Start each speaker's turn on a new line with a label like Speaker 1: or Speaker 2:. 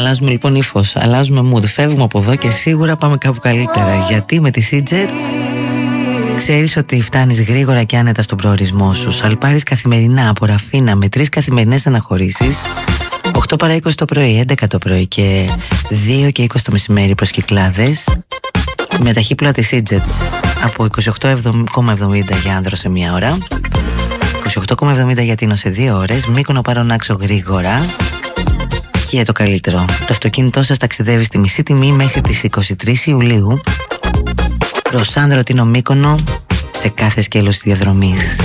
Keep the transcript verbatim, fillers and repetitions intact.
Speaker 1: Αλλάζουμε λοιπόν ύφος, αλλάζουμε mood, φεύγουμε από εδώ και σίγουρα πάμε κάπου καλύτερα. Γιατί με τις E-Jets ξέρεις ότι φτάνεις γρήγορα και άνετα στον προορισμό σου. Σαλπάρεις καθημερινά από Ραφίνα με τρεις καθημερινές αναχωρήσεις, οκτώ παρά είκοσι το πρωί, έντεκα το πρωί και δύο και είκοσι το μεσημέρι προς Κυκλάδες, με ταχύπλοα της E-Jets από είκοσι οκτώ κόμμα εβδομήντα για άνδρο σε μία ώρα, είκοσι οκτώ κόμμα εβδομήντα για Τίνο σε δύο ώρες, Μύκονο Παρονάξο γρήγορα. Και το καλύτερο, το αυτοκίνητό σας ταξιδεύει στη μισή τιμή μέχρι τις είκοσι τρεις Ιουλίου προς Άνδρο, Τίνο, Μύκονο σε κάθε σκέλος της διαδρομής.